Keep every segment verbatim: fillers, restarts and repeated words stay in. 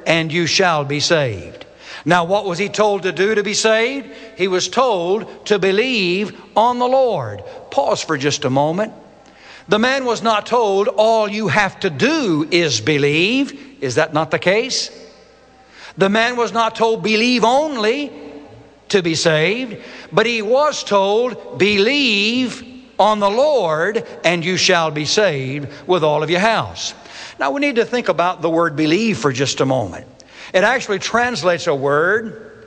and you shall be saved. Now, what was he told to do to be saved? He was told to believe on the Lord. Pause for just a moment. The man was not told all you have to do is believe. Is that not the case? The man was not told believe only to be saved, but he was told believe on the Lord and you shall be saved with all of your house. Now we need to think about the word believe for just a moment. It actually translates a word,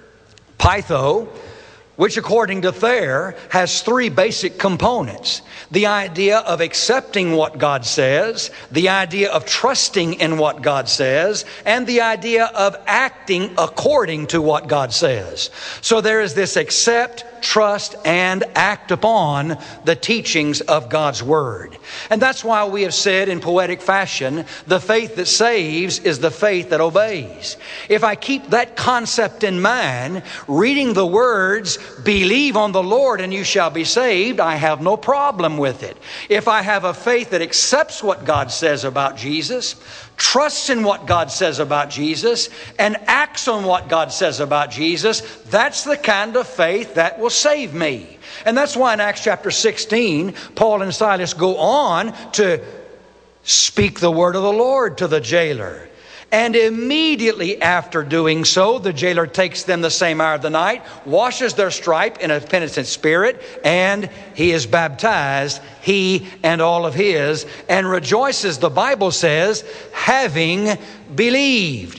pytho, which according to Thayer has three basic components. The idea of accepting what God says, the idea of trusting in what God says, and the idea of acting according to what God says. So there is this accept, trust, and act upon the teachings of God's Word. And that's why we have said in poetic fashion, the faith that saves is the faith that obeys. If I keep that concept in mind, reading the words, believe on the Lord and you shall be saved, I have no problem with it. If I have a faith that accepts what God says about Jesus, trusts in what God says about Jesus, and acts on what God says about Jesus, that's the kind of faith that will save me. And that's why in Acts chapter sixteen, Paul and Silas go on to speak the word of the Lord to the jailer. And immediately after doing so, the jailer takes them the same hour of the night, washes their stripe in a penitent spirit, and he is baptized, he and all of his, and rejoices, the Bible says, having believed.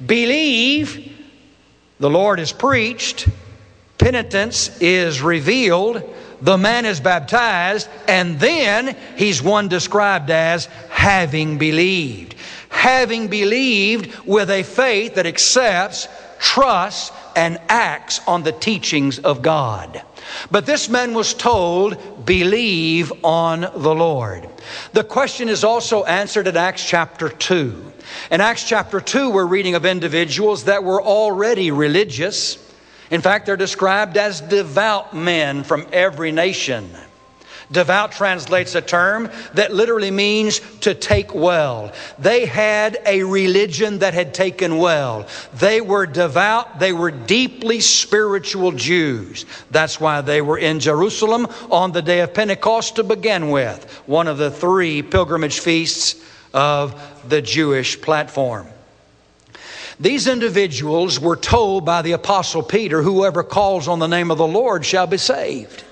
Believe, the Lord is preached, penitence is revealed, the man is baptized, and then he's one described as having believed. Having believed with a faith that accepts, trusts, and acts on the teachings of God. But this man was told, believe on the Lord. The question is also answered in Acts chapter two. In Acts chapter two, we're reading of individuals that were already religious. In fact, they're described as devout men from every nation. Devout translates a term that literally means to take well. They had a religion that had taken well. They were devout. They were deeply spiritual Jews. That's why they were in Jerusalem on the day of Pentecost to begin with, one of the three pilgrimage feasts of the Jewish platform. These individuals were told by the Apostle Peter, whoever calls on the name of the Lord shall be saved.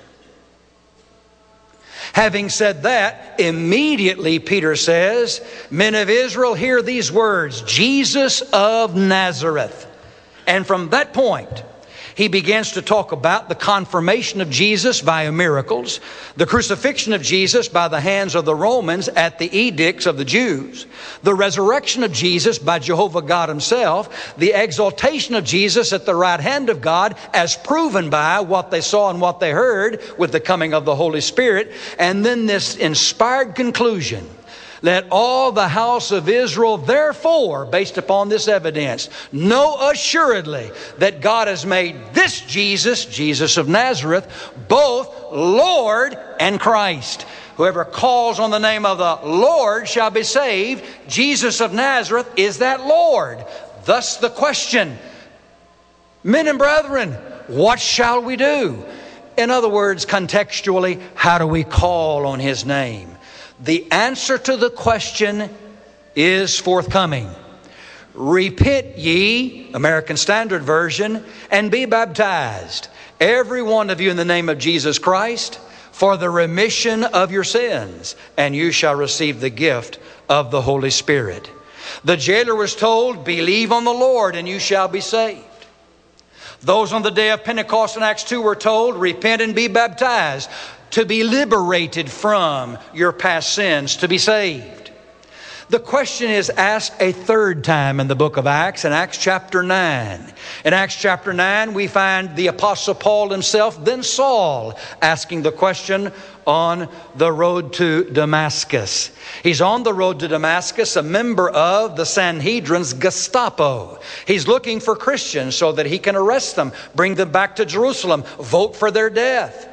Having said that, immediately Peter says, men of Israel, hear these words, Jesus of Nazareth. And from that point, he begins to talk about the confirmation of Jesus via miracles, the crucifixion of Jesus by the hands of the Romans at the edicts of the Jews, the resurrection of Jesus by Jehovah God himself, the exaltation of Jesus at the right hand of God as proven by what they saw and what they heard with the coming of the Holy Spirit, and then this inspired conclusion. Let all the house of Israel, therefore, based upon this evidence, know assuredly that God has made this Jesus, Jesus of Nazareth, both Lord and Christ. Whoever calls on the name of the Lord shall be saved. Jesus of Nazareth is that Lord. Thus the question, men and brethren, what shall we do? In other words, contextually, how do we call on His name? The answer to the question is forthcoming. Repent ye, American Standard Version, and be baptized, every one of you in the name of Jesus Christ, for the remission of your sins, and you shall receive the gift of the Holy Spirit. The jailer was told, believe on the Lord and you shall be saved. Those on the day of Pentecost in Acts two were told, repent and be baptized, to be liberated from your past sins, to be saved. The question is asked a third time in the book of Acts, in Acts chapter nine. In Acts chapter nine, we find the Apostle Paul himself, then Saul, asking the question on the road to Damascus. He's on the road to Damascus, a member of the Sanhedrin's Gestapo. He's looking for Christians so that he can arrest them, bring them back to Jerusalem, vote for their death.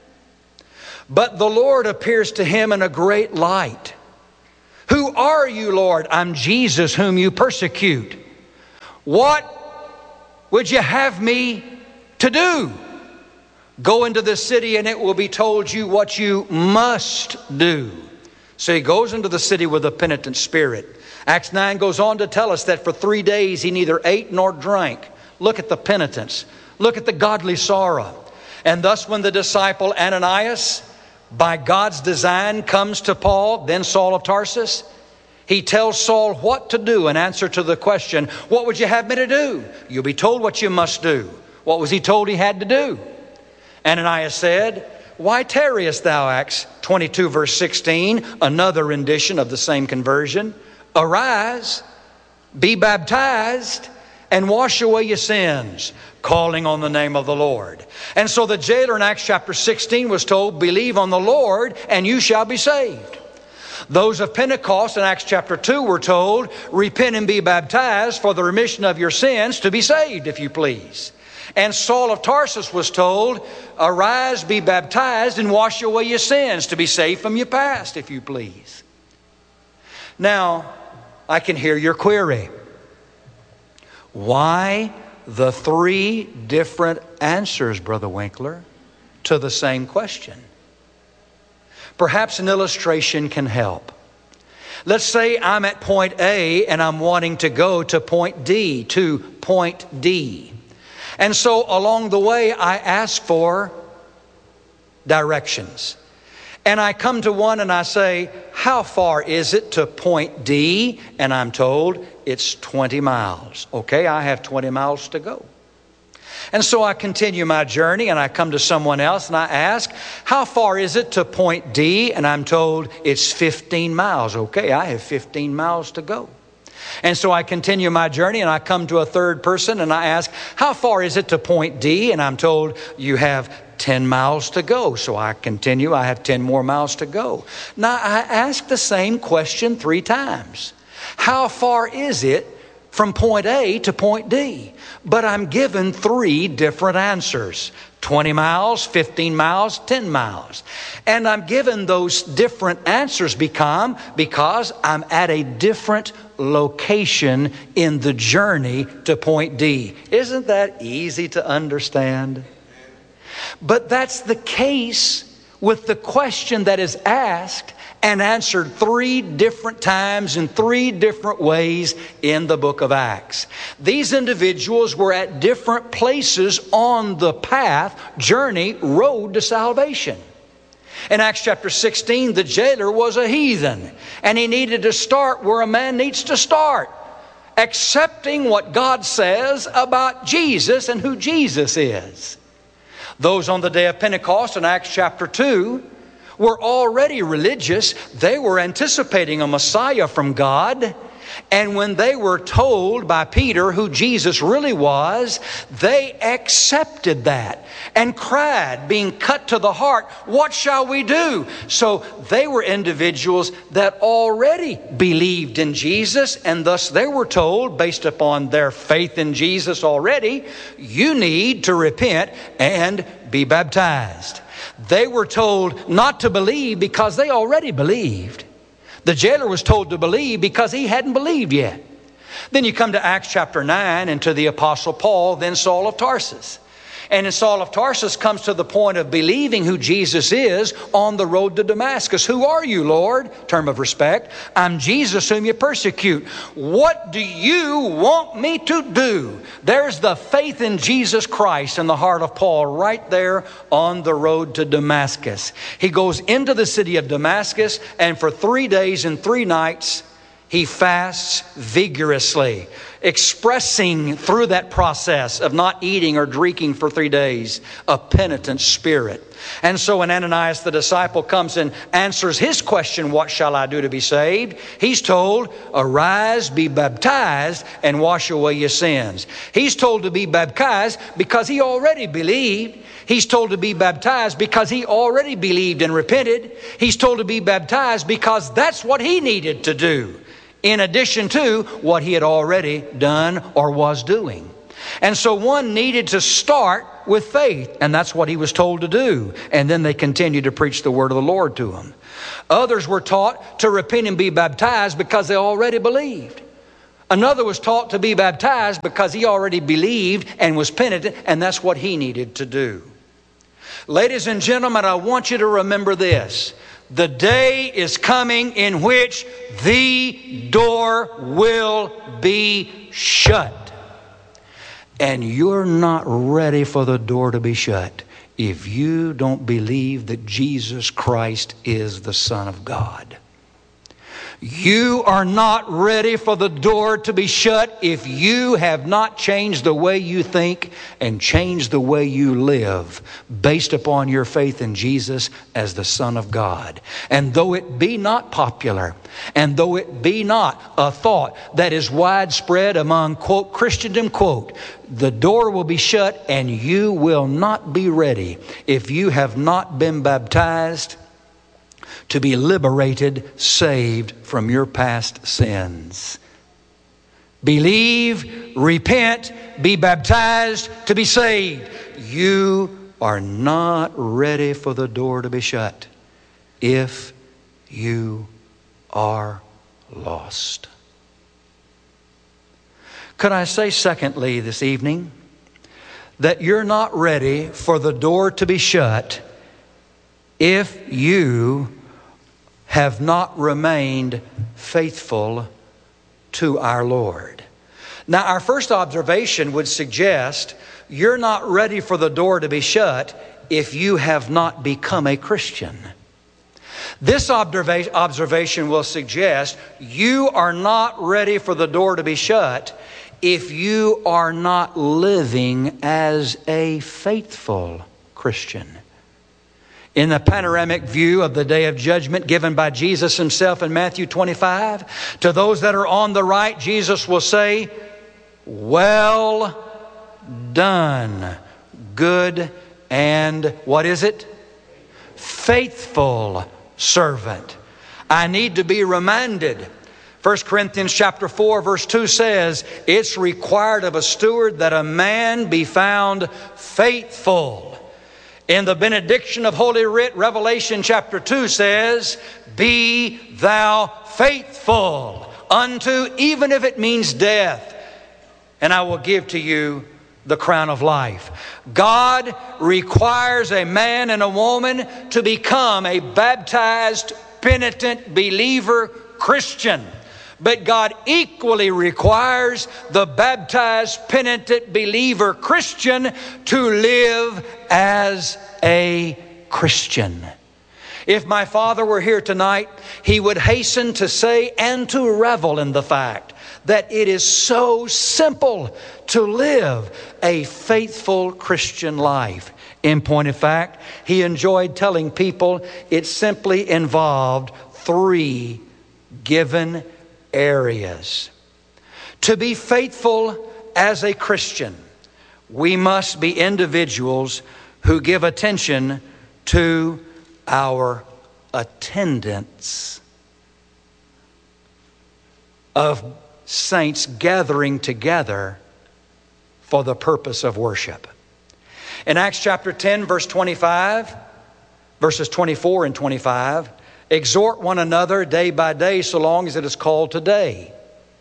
But the Lord appears to him in a great light. Who are you, Lord? I'm Jesus whom you persecute. What would you have me to do? Go into the city and it will be told you what you must do. So he goes into the city with a penitent spirit. Acts nine goes on to tell us that for three days he neither ate nor drank. Look at the penitence. Look at the godly sorrow. And thus when the disciple Ananias, by God's design, comes to Paul, then Saul of Tarsus, he tells Saul what to do in answer to the question, what would you have me to do? You'll be told what you must do. What was he told he had to do? Ananias said, why tarriest thou? Acts twenty-two verse sixteen, another rendition of the same conversion. Arise, be baptized, and wash away your sins, calling on the name of the Lord. And so the jailer in Acts chapter sixteen was told, believe on the Lord and you shall be saved. Those of Pentecost in Acts chapter two were told, repent and be baptized for the remission of your sins to be saved, if you please. And Saul of Tarsus was told, arise, be baptized, and wash away your sins to be saved from your past, if you please. Now, I can hear your query. Why the three different answers, Brother Winkler, to the same question? Perhaps an illustration can help. Let's say I'm at point A and I'm wanting to go to point D, to point D. And so along the way, I ask for directions. And I come to one and I say, how far is it to point D? And I'm told it's twenty miles. Okay, I have twenty miles to go. And so I continue my journey and I come to someone else and I ask, how far is it to point D? And I'm told it's fifteen miles. Okay, I have fifteen miles to go. And so I continue my journey and I come to a third person and I ask, how far is it to point D? And I'm told you have ten miles to go. So I continue, I have ten more miles to go. Now I ask the same question three times. How far is it from point A to point D? But I'm given three different answers. twenty miles, fifteen miles, ten miles. And I'm given those different answers become because I'm at a different location in the journey to point D. Isn't that easy to understand? But that's the case with the question that is asked and answered three different times in three different ways in the book of Acts. These individuals were at different places on the path, journey, road to salvation. In Acts chapter sixteen, the jailer was a heathen, and he needed to start where a man needs to start, accepting what God says about Jesus and who Jesus is. Those on the day of Pentecost in Acts chapter two were already religious. They were anticipating a Messiah from God. And when they were told by Peter who Jesus really was, they accepted that and cried, being cut to the heart, what shall we do? So they were individuals that already believed in Jesus, and thus they were told, based upon their faith in Jesus already, you need to repent and be baptized. They were told not to believe because they already believed. The jailer was told to believe because he hadn't believed yet. Then you come to Acts chapter nine and to the Apostle Paul, then Saul of Tarsus. And in Saul of Tarsus comes to the point of believing who Jesus is on the road to Damascus. Who are you, Lord? Term of respect. I'm Jesus whom you persecute. What do you want me to do? There's the faith in Jesus Christ in the heart of Paul right there on the road to Damascus. He goes into the city of Damascus, and for three days and three nights, he fasts vigorously, expressing through that process of not eating or drinking for three days a penitent spirit. And so when Ananias the disciple comes and answers his question, what shall I do to be saved? He's told, arise, be baptized, and wash away your sins. He's told to be baptized because he already believed. He's told to be baptized because he already believed and repented. He's told to be baptized because that's what he needed to do, in addition to what he had already done or was doing. And so one needed to start with faith, and that's what he was told to do. And then they continued to preach the word of the Lord to him. Others were taught to repent and be baptized because they already believed. Another was taught to be baptized because he already believed and was penitent, and that's what he needed to do. Ladies and gentlemen, I want you to remember this. The day is coming in which the door will be shut. And you're not ready for the door to be shut if you don't believe that Jesus Christ is the Son of God. You are not ready for the door to be shut if you have not changed the way you think and changed the way you live based upon your faith in Jesus as the Son of God. And though it be not popular, and though it be not a thought that is widespread among, quote, Christendom, quote, the door will be shut and you will not be ready if you have not been baptized to be liberated, saved from your past sins. Believe, repent, be baptized to be saved. You are not ready for the door to be shut if you are lost. Could I say secondly this evening that you're not ready for the door to be shut if you have not remained faithful to our Lord. Now, our first observation would suggest you're not ready for the door to be shut if you have not become a Christian. This observa- observation will suggest you are not ready for the door to be shut if you are not living as a faithful Christian. In the panoramic view of the day of judgment given by Jesus himself in Matthew twenty-five, to those that are on the right, Jesus will say, "Well done, good and," what is it? "Faithful servant." I need to be reminded. First Corinthians chapter four verse two says, it's required of a steward that a man be found faithful. In the benediction of Holy Writ, Revelation chapter two says, "Be thou faithful unto," even if it means death, "and I will give to you the crown of life." God requires a man and a woman to become a baptized, penitent believer Christian. But God equally requires the baptized, penitent believer Christian to live as a Christian. If my father were here tonight, he would hasten to say and to revel in the fact that it is so simple to live a faithful Christian life. In point of fact, he enjoyed telling people it simply involved three given areas. To be faithful as a Christian, we must be individuals who give attention to our attendance of saints gathering together for the purpose of worship. In Acts chapter ten, verse twenty-five, verses twenty-four and twenty-five, exhort one another day by day so long as it is called today.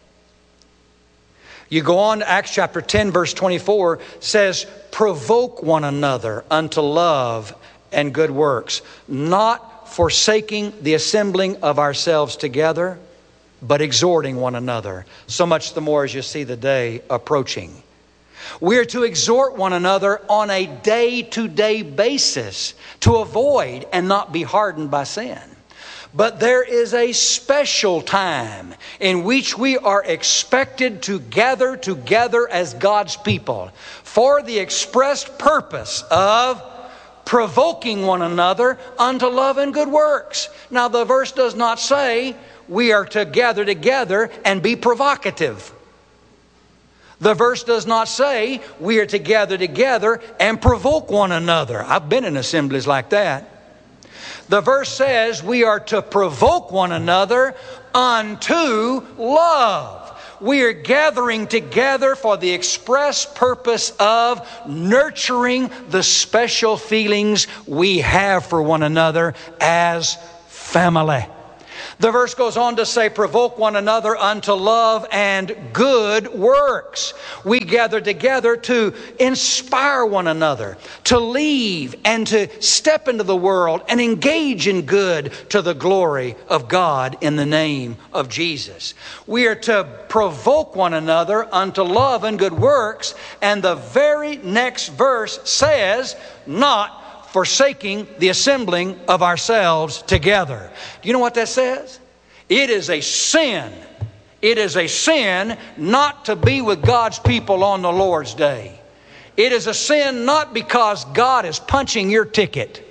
You go on to Acts chapter ten, verse twenty-four, says, provoke one another unto love and good works, not forsaking the assembling of ourselves together, but exhorting one another, so much the more as you see the day approaching. We are to exhort one another on a day-to-day basis to avoid and not be hardened by sin. But there is a special time in which we are expected to gather together as God's people for the expressed purpose of provoking one another unto love and good works. Now, the verse does not say we are to gather together and be provocative. The verse does not say we are to gather together and provoke one another. I've been in assemblies like that. The verse says we are to provoke one another unto love. We are gathering together for the express purpose of nurturing the special feelings we have for one another as family. The verse goes on to say, provoke one another unto love and good works. We gather together to inspire one another, to leave and to step into the world and engage in good to the glory of God in the name of Jesus. We are to provoke one another unto love and good works. And the very next verse says, not forsaking the assembling of ourselves together. Do you know what that says? It is a sin. It is a sin not to be with God's people on the Lord's day. It is a sin not because God is punching your ticket.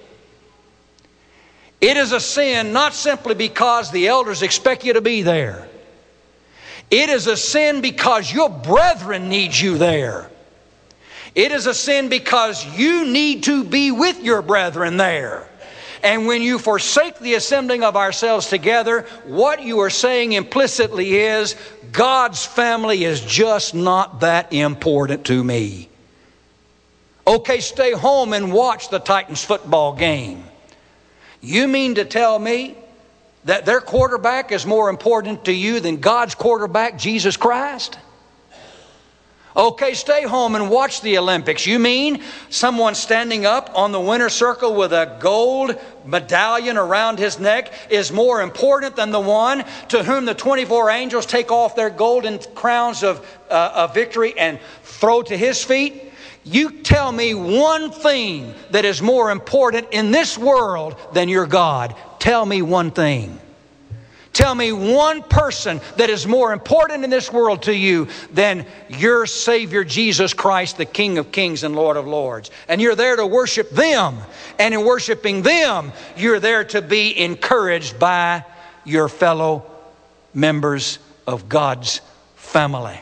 It is a sin not simply because the elders expect you to be there. It is a sin because your brethren need you there. It is a sin because you need to be with your brethren there. And when you forsake the assembling of ourselves together, what you are saying implicitly is, God's family is just not that important to me. Okay, stay home and watch the Titans football game. You mean to tell me that their quarterback is more important to you than God's quarterback, Jesus Christ? Okay, stay home and watch the Olympics. You mean someone standing up on the winner's circle with a gold medallion around his neck is more important than the one to whom the twenty-four angels take off their golden crowns of, uh, of victory and throw to his feet? You tell me one thing that is more important in this world than your God. Tell me one thing. Tell me one person that is more important in this world to you than your Savior Jesus Christ, the King of Kings and Lord of Lords. And you're there to worship them. And in worshiping them, you're there to be encouraged by your fellow members of God's family.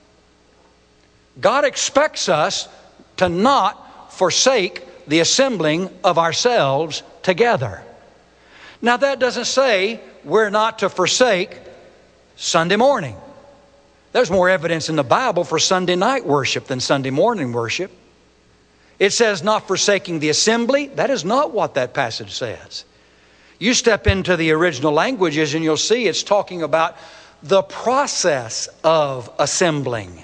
God expects us to not forsake the assembling of ourselves together. Now that doesn't say we're not to forsake Sunday morning. There's more evidence in the Bible for Sunday night worship than Sunday morning worship. It says not forsaking the assembly. That is not what that passage says. You step into the original languages and you'll see it's talking about the process of assembling.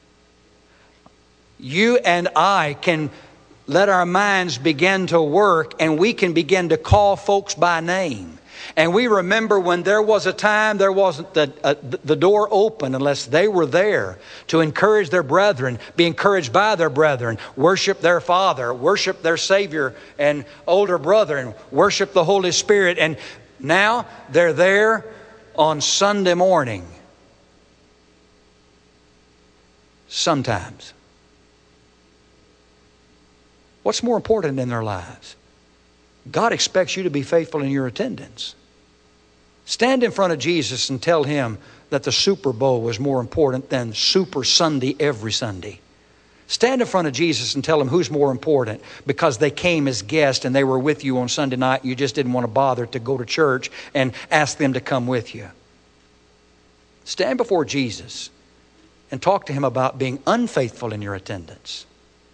You and I can let our minds begin to work and we can begin to call folks by name. And we remember when there was a time there wasn't the, uh, the door open unless they were there to encourage their brethren, be encouraged by their brethren, worship their Father, worship their Savior and older brother, and worship the Holy Spirit. And now they're there on Sunday morning. Sometimes. What's more important in their lives? God expects you to be faithful in your attendance. Stand in front of Jesus and tell Him that the Super Bowl was more important than Super Sunday every Sunday. Stand in front of Jesus and tell Him who's more important, because they came as guests and they were with you on Sunday night. And you just didn't want to bother to go to church and ask them to come with you. Stand before Jesus and talk to Him about being unfaithful in your attendance.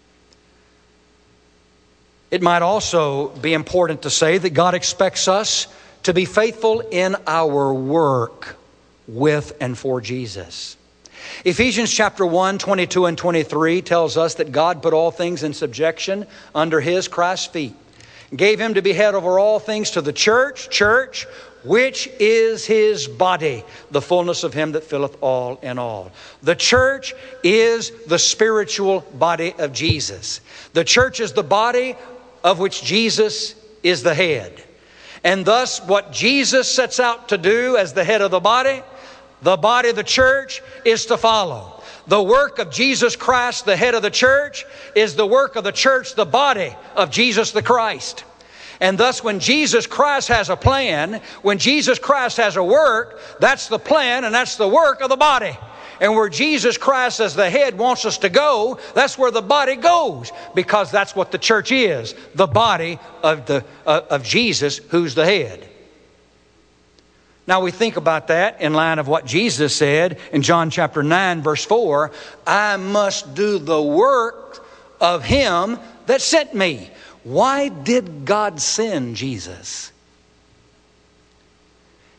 It might also be important to say that God expects us to be faithful in our work with and for Jesus. Ephesians chapter one, twenty-two and twenty-three tells us that God put all things in subjection under His, Christ's feet. Gave Him to be head over all things to the church, church, which is His body, the fullness of Him that filleth all in all. The church is the spiritual body of Jesus. The church is the body of which Jesus is the head. And thus what Jesus sets out to do as the head of the body, the body of the church is to follow. The work of Jesus Christ, the head of the church, is the work of the church, the body of Jesus the Christ. And thus when Jesus Christ has a plan, when Jesus Christ has a work, that's the plan and that's the work of the body. And where Jesus Christ as the head wants us to go, that's where the body goes, because that's what the church is, the body of, the, uh, of Jesus who's the head. Now we think about that in line of what Jesus said in John chapter nine verse four, I must do the work of Him that sent me. Why did God send Jesus?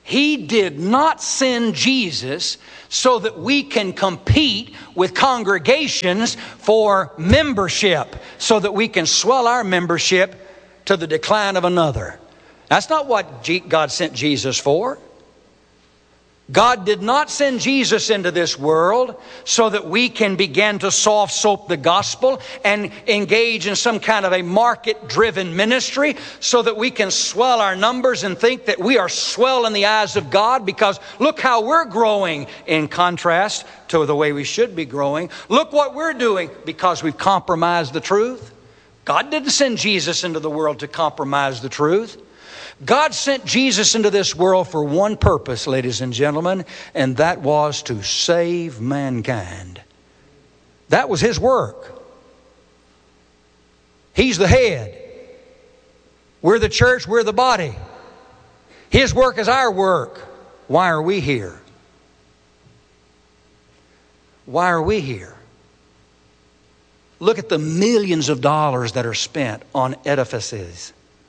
He did not send Jesus so that we can compete with congregations for membership, so that we can swell our membership to the decline of another. That's not what God sent Jesus for. God did not send Jesus into this world so that we can begin to soft soap the gospel and engage in some kind of a market-driven ministry so that we can swell our numbers and think that we are swell in the eyes of God because look how we're growing in contrast to the way we should be growing. Look what we're doing because we've compromised the truth. God didn't send Jesus into the world to compromise the truth. God sent Jesus into this world for one purpose, ladies and gentlemen, and that was to save mankind. That was His work. He's the head. We're the church, we're the body. His work is our work. Why are we here? Why are we here? Look at the millions of dollars that are spent on edifices.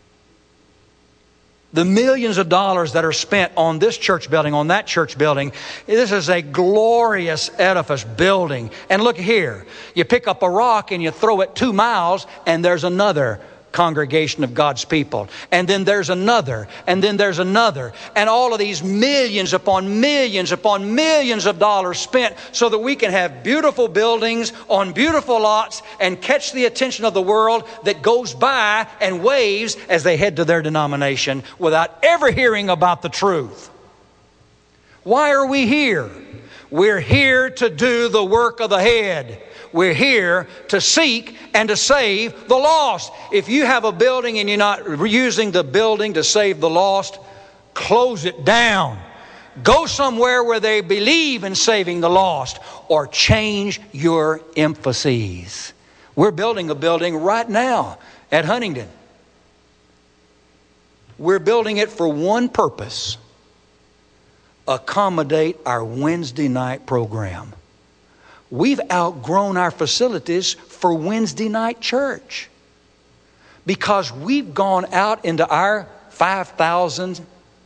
The millions of dollars that are spent on this church building, on that church building. This is a glorious edifice building. And look here, you pick up a rock and you throw it two miles and there's another congregation of God's people. And then there's another, and then there's another. And all of these millions upon millions upon millions of dollars spent so that we can have beautiful buildings on beautiful lots and catch the attention of the world that goes by and waves as they head to their denomination without ever hearing about the truth. Why are we here? We're here to do the work of the head. We're here to seek and to save the lost. If you have a building and you're not using the building to save the lost, close it down. Go somewhere where they believe in saving the lost, or change your emphases. We're building a building right now at Huntington. We're building it for one purpose: accommodate our Wednesday night program. We've outgrown our facilities for Wednesday night church because we've gone out into our five thousand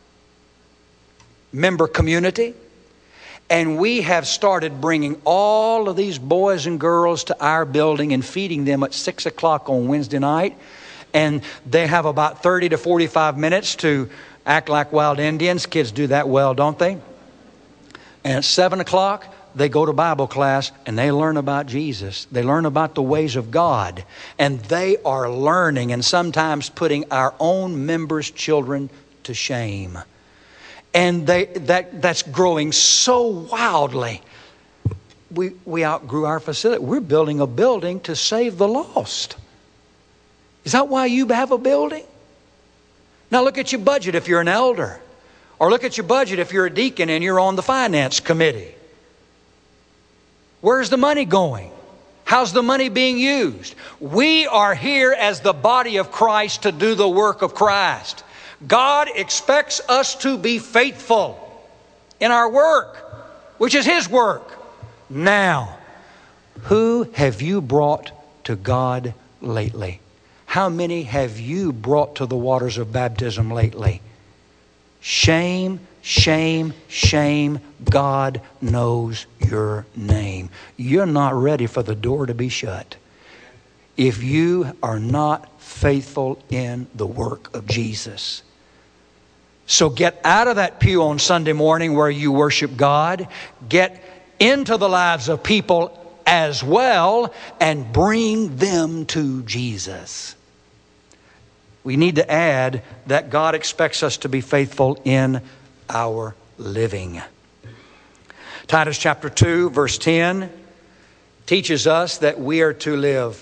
member community and we have started bringing all of these boys and girls to our building and feeding them at six o'clock on Wednesday night. And they have about thirty to forty-five minutes to act like wild Indians. Kids do that well, don't they? And at seven o'clock, they go to Bible class and they learn about Jesus. They learn about the ways of God. And they are learning and sometimes putting our own members' children to shame. And they that that's growing so wildly. We, we outgrew our facility. We're building a building to save the lost. Is that why you have a building? Now look at your budget if you're an elder. Or look at your budget if you're a deacon and you're on the finance committee. Where's the money going? How's the money being used? We are here as the body of Christ to do the work of Christ. God expects us to be faithful in our work, which is His work. Now, who have you brought to God lately? How many have you brought to the waters of baptism lately? Shame, shame, shame. God knows your name. You're not ready for the door to be shut if you are not faithful in the work of Jesus. So get out of that pew on Sunday morning where you worship God. Get into the lives of people as well and bring them to Jesus. We need to add that God expects us to be faithful in our living. Titus chapter two, verse ten teaches us that we are to live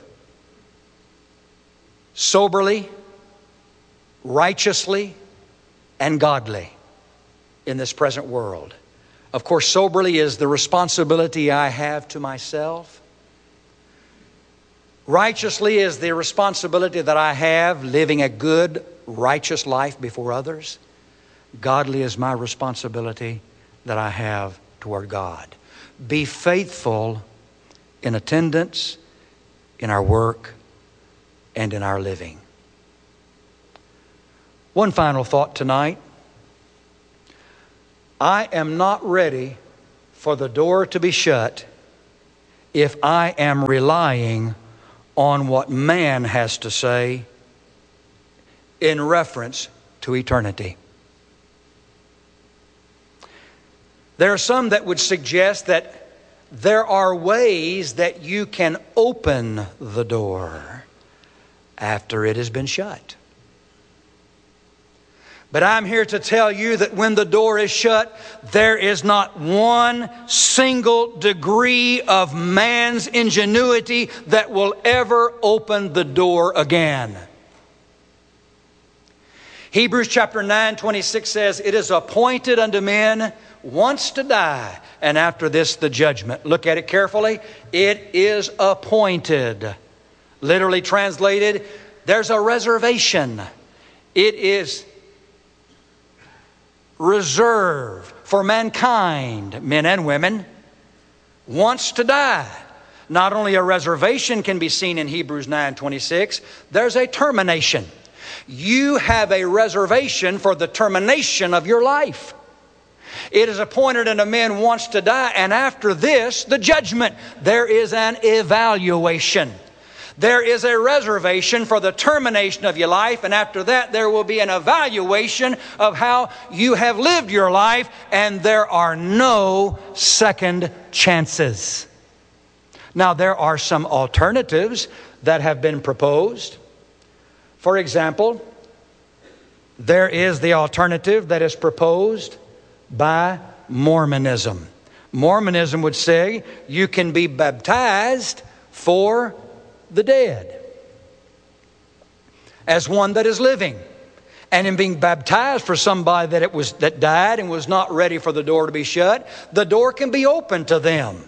soberly, righteously, and godly in this present world. Of course, soberly is the responsibility I have to myself. Righteously is the responsibility that I have living a good, righteous life before others. Godly is my responsibility that I have toward God. Be faithful in attendance, in our work, and in our living. One final thought tonight. I am not ready for the door to be shut if I am relying on what man has to say in reference to eternity. There are some that would suggest that there are ways that you can open the door after it has been shut. But I'm here to tell you that when the door is shut, there is not one single degree of man's ingenuity that will ever open the door again. Hebrews chapter nine twenty-six says, "It is appointed unto men once to die, and after this the judgment." Look at it carefully. It is appointed. Literally translated, there's a reservation. It is reserved for mankind, men and women, once to die. Not only a reservation can be seen in Hebrews nine twenty-six, there's a termination. You have a reservation for the termination of your life. It is appointed unto men once to die, and after this, the judgment. There is an evaluation. There is a reservation for the termination of your life, and after that there will be an evaluation of how you have lived your life, and there are no second chances. Now, there are some alternatives that have been proposed. For example, there is the alternative that is proposed by Mormonism. Mormonism would say you can be baptized for the dead as one that is living, and in being baptized for somebody that it was that died and was not ready for the door to be shut, the door can be opened to them.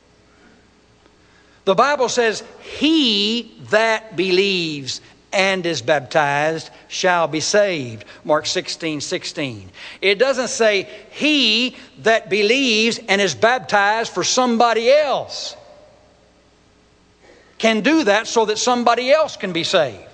The Bible says, "He that believes and is baptized shall be saved." Mark sixteen sixteen. It doesn't say he that believes and is baptized for somebody else can do that so that somebody else can be saved.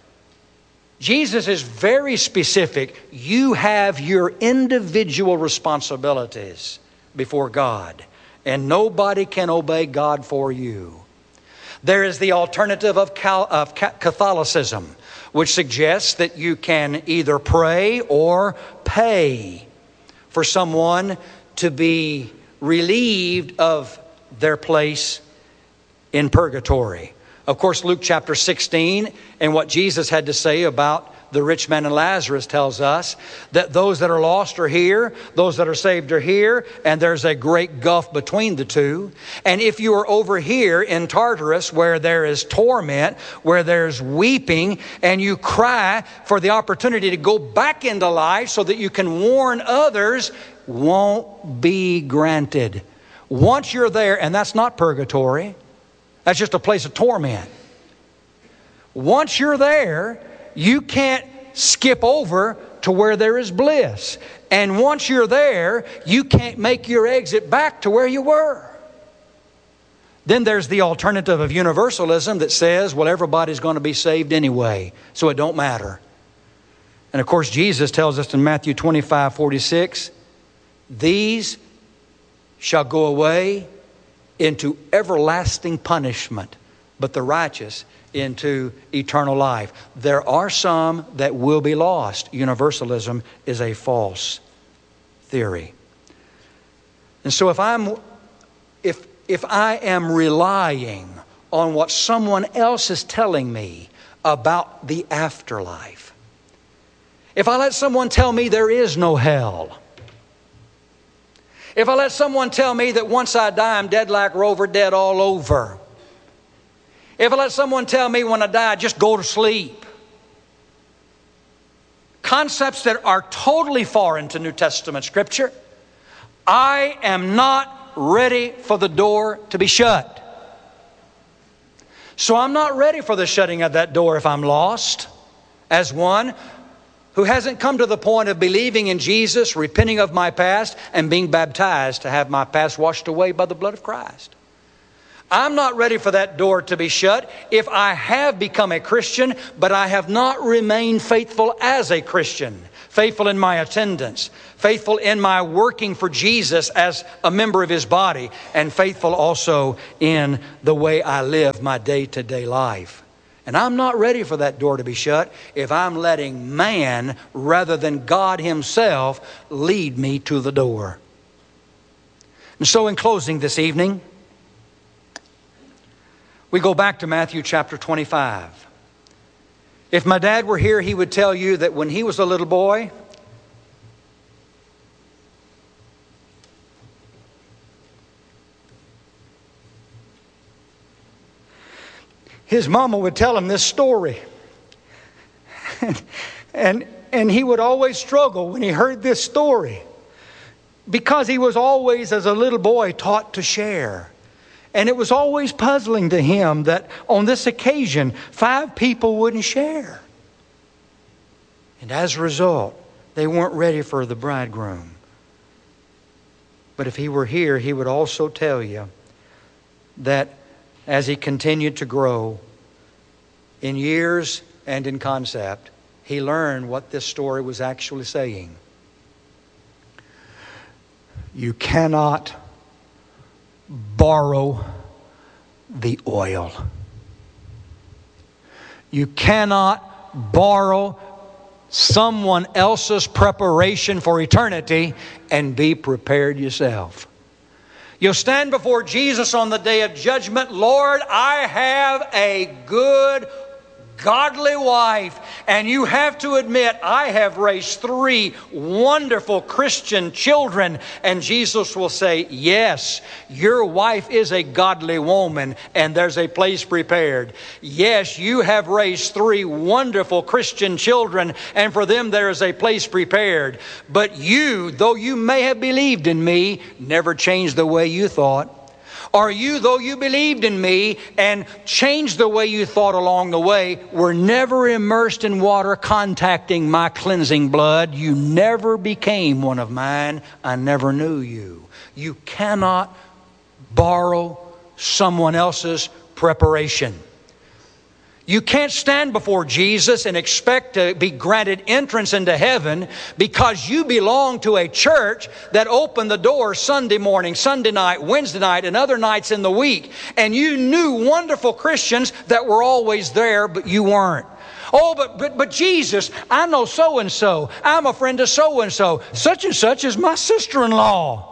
Jesus is very specific. You have your individual responsibilities before God, and nobody can obey God for you. There is the alternative of Catholicism, which suggests that you can either pray or pay for someone to be relieved of their place in purgatory. Of course, Luke chapter sixteen and what Jesus had to say about the rich man and Lazarus tells us that those that are lost are here, those that are saved are here, and there's a great gulf between the two. And if you are over here in Tartarus, where there is torment, where there's weeping, and you cry for the opportunity to go back into life so that you can warn others, won't be granted. Once you're there, and that's not purgatory, that's just a place of torment. Once you're there, you can't skip over to where there is bliss. And once you're there, you can't make your exit back to where you were. Then there's the alternative of universalism that says, well, everybody's going to be saved anyway, so it don't matter. And of course, Jesus tells us in Matthew twenty-five forty-six, "These shall go away into everlasting punishment, but the righteous into eternal life." There are some that will be lost. Universalism is a false theory. And so if I'm if if I am relying on what someone else is telling me about the afterlife, if I let someone tell me there is no hell, if I let someone tell me that once I die, I'm dead like Rover, dead all over. If I let someone tell me when I die, just go to sleep. Concepts that are totally foreign to New Testament Scripture. I am not ready for the door to be shut. So I'm not ready for the shutting of that door if I'm lost, as one who hasn't come to the point of believing in Jesus, repenting of my past, and being baptized to have my past washed away by the blood of Christ. I'm not ready for that door to be shut if I have become a Christian, but I have not remained faithful as a Christian. faithful in my attendance, faithful in my working for Jesus as a member of His body, and faithful also in the way I live my day-to-day life. And I'm not ready for that door to be shut if I'm letting man rather than God Himself lead me to the door. And so in closing this evening, we go back to Matthew chapter twenty-five. If my dad were here, he would tell you that when he was a little boy, his mama would tell him this story. and, and, and he would always struggle when he heard this story, because he was always, as a little boy, taught to share. And it was always puzzling to him that on this occasion, five people wouldn't share. And as a result, they weren't ready for the bridegroom. But if he were here, he would also tell you that as he continued to grow in years and in concept, he learned what this story was actually saying. You cannot borrow the oil. You cannot borrow someone else's preparation for eternity and be prepared yourself. You'll stand before Jesus on the day of judgment. Lord, I have a good, godly wife. And you have to admit, I have raised three wonderful Christian children. And Jesus will say, yes, your wife is a godly woman and there's a place prepared. Yes, you have raised three wonderful Christian children and for them there is a place prepared. But you, though you may have believed in me, never changed the way you thought. Or you, though you believed in me and changed the way you thought along the way, were never immersed in water contacting my cleansing blood. You never became one of mine. I never knew you. You cannot borrow someone else's preparation. You can't stand before Jesus and expect to be granted entrance into heaven because you belong to a church that opened the door Sunday morning, Sunday night, Wednesday night, and other nights in the week. And you knew wonderful Christians that were always there, but you weren't. Oh, but, but, but Jesus, I know so-and-so. I'm a friend of so-and-so. Such and such is my sister-in-law.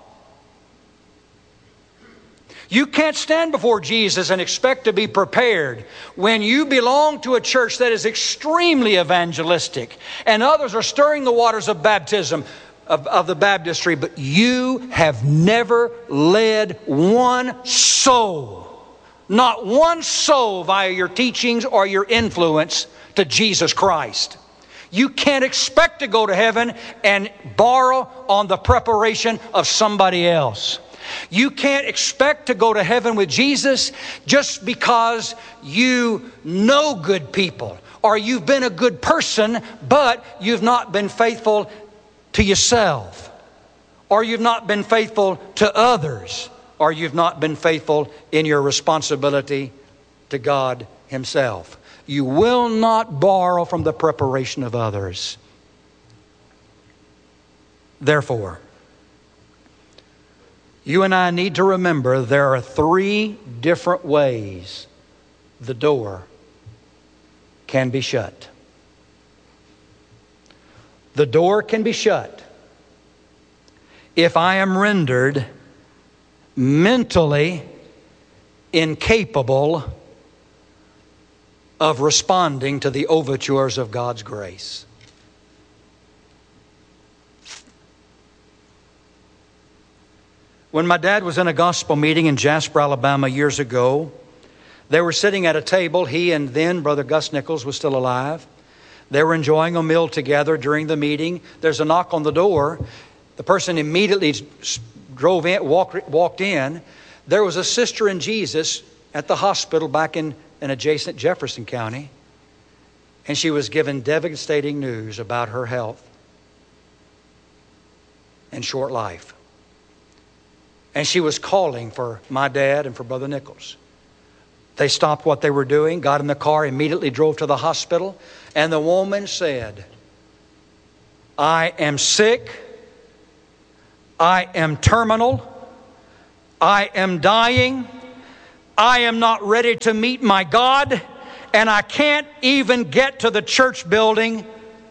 You can't stand before Jesus and expect to be prepared when you belong to a church that is extremely evangelistic and others are stirring the waters of baptism, of, of the baptistry, but you have never led one soul, not one soul via your teachings or your influence to Jesus Christ. You can't expect to go to heaven and borrow on the preparation of somebody else. You can't expect to go to heaven with Jesus just because you know good people or you've been a good person, but you've not been faithful to yourself, or you've not been faithful to others, or you've not been faithful in your responsibility to God Himself. You will not borrow from the preparation of others. Therefore, you and I need to remember there are three different ways the door can be shut. The door can be shut if I am rendered mentally incapable of responding to the overtures of God's grace. When my dad was in a gospel meeting in Jasper, Alabama years ago, they were sitting at a table. He and then Brother Gus Nichols was still alive. They were enjoying a meal together during the meeting. There's a knock on the door. The person immediately drove in, walked, walked in. There was a sister in Jesus at the hospital back in, in adjacent Jefferson County. And she was given devastating news about her health and short life. And she was calling for my dad and for Brother Nichols. They stopped what they were doing, got in the car, immediately drove to the hospital. And the woman said, I am sick. I am terminal. I am dying. I am not ready to meet my God. And I can't even get to the church building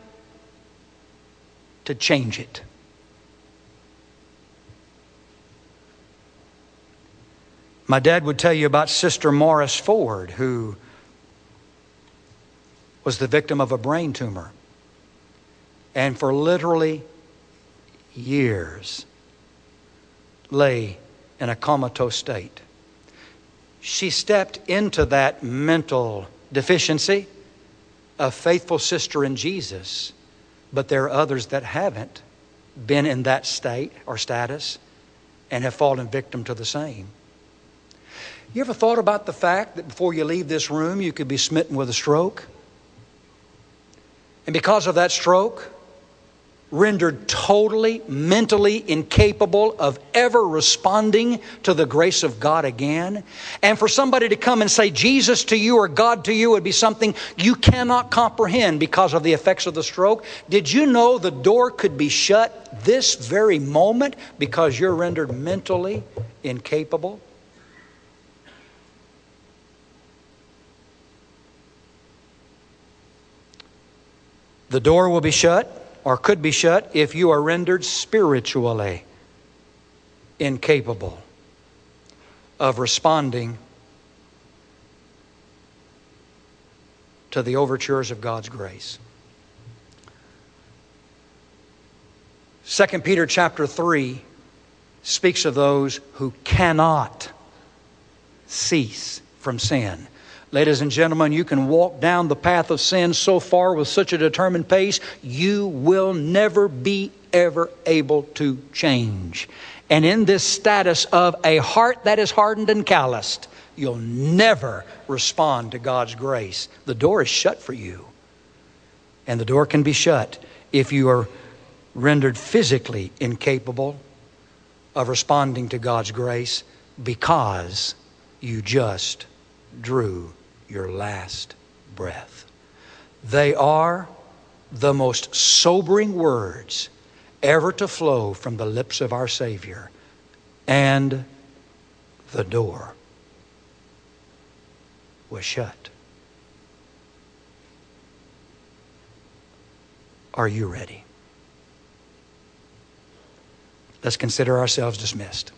to change it. My dad would tell you about Sister Morris Ford, who was the victim of a brain tumor. And for literally years lay in a comatose state. She stepped into that mental deficiency, a faithful sister in Jesus. But there are others that haven't been in that state or status and have fallen victim to the same. You ever thought about the fact that before you leave this room, you could be smitten with a stroke? And because of that stroke, rendered totally mentally incapable of ever responding to the grace of God again. And for somebody to come and say Jesus to you or God to you would be something you cannot comprehend because of the effects of the stroke. Did you know the door could be shut this very moment because you're rendered mentally incapable? The door will be shut, or could be shut, if you are rendered spiritually incapable of responding to the overtures of God's grace. Second Peter chapter three speaks of those who cannot cease from sin. Ladies and gentlemen, you can walk down the path of sin so far with such a determined pace, you will never be ever able to change. And in this status of a heart that is hardened and calloused, you'll never respond to God's grace. The door is shut for you. And the door can be shut if you are rendered physically incapable of responding to God's grace because you just drew your last breath. They are the most sobering words ever to flow from the lips of our Savior. And the door was shut. Are you ready? Let's consider ourselves dismissed.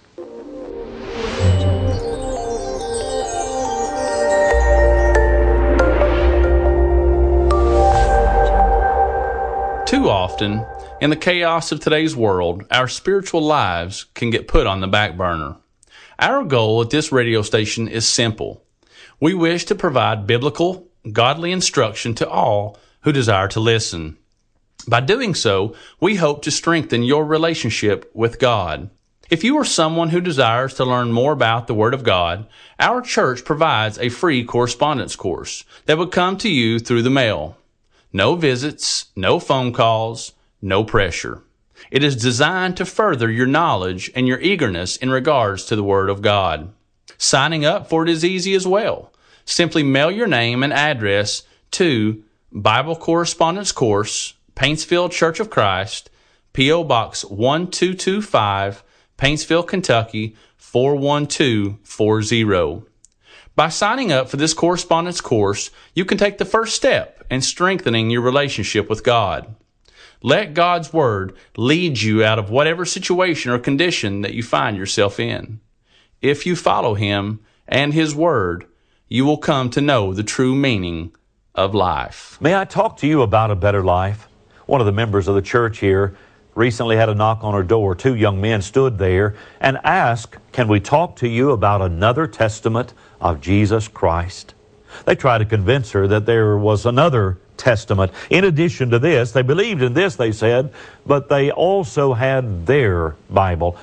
Too often, in the chaos of today's world, our spiritual lives can get put on the back burner. Our goal at this radio station is simple. We wish to provide biblical, godly instruction to all who desire to listen. By doing so, we hope to strengthen your relationship with God. If you are someone who desires to learn more about the Word of God, our church provides a free correspondence course that would come to you through the mail. No visits, no phone calls, no pressure. It is designed to further your knowledge and your eagerness in regards to the Word of God. Signing up for it is easy as well. Simply mail your name and address to Bible Correspondence Course, Paintsville Church of Christ, P O Box one two two five, Paintsville, Kentucky four one two four zero. By signing up for this correspondence course, you can take the first step in strengthening your relationship with God. Let God's Word lead you out of whatever situation or condition that you find yourself in. If you follow Him and His Word, you will come to know the true meaning of life. May I talk to you about a better life? One of the members of the church here recently had a knock on her door. Two young men stood there and asked, "Can we talk to you about another testament of Jesus Christ?" They tried to convince her that there was another testament. In addition to this, they believed in this, they said, but they also had their Bible,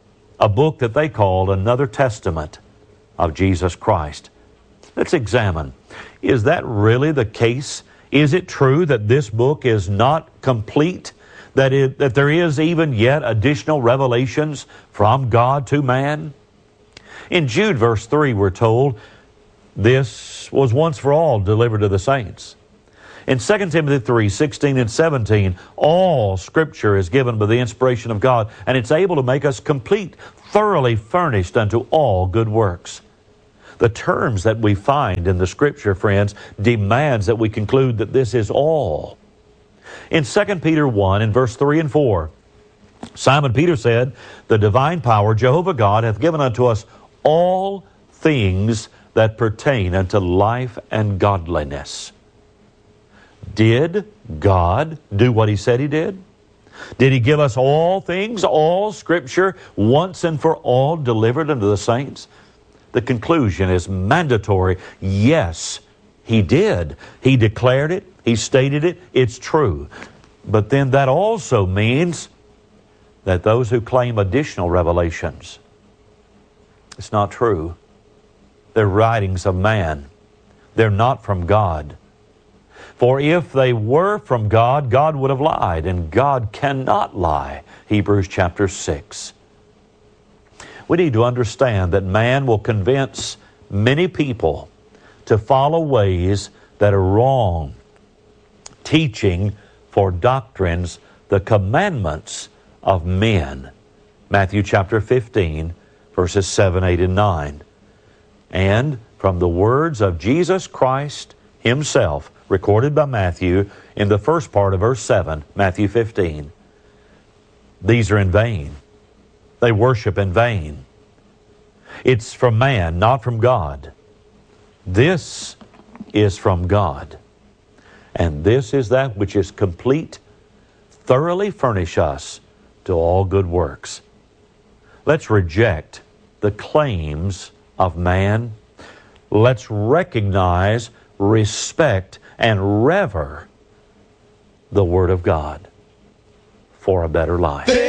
a book that they called Another Testament of Jesus Christ. Let's examine. Is that really the case? Is it true that this book is not complete? That, it, that there is even yet additional revelations from God to man? In Jude verse three, we're told, this was once for all delivered to the saints. In Second Timothy three, sixteen and seventeen, all Scripture is given by the inspiration of God, and it's able to make us complete, thoroughly furnished unto all good works. The terms that we find in the Scripture, friends, demands that we conclude that this is all. In Second Peter one, in verse three and four, Simon Peter said, "The divine power, Jehovah God, hath given unto us all things that pertain unto life and godliness." Did God do what He said He did? Did He give us all things, all Scripture, once and for all delivered unto the saints? The conclusion is mandatory. Yes, He did. He declared it. He stated it. It's true. But then that also means that those who claim additional revelations, it's not true. They're writings of man. They're not from God. For if they were from God, God would have lied, and God cannot lie. Hebrews chapter six. We need to understand that man will convince many people to follow ways that are wrong, teaching for doctrines the commandments of men. Matthew chapter fifteen, verses seven, eight, and nine. And from the words of Jesus Christ Himself, recorded by Matthew in the first part of verse seven, Matthew fifteen. These are in vain. They worship in vain. It's from man, not from God. This is from God. And this is that which is complete, thoroughly furnish us to all good works. Let's reject the claims of man. Let's recognize, respect, and rever the Word of God for a better life.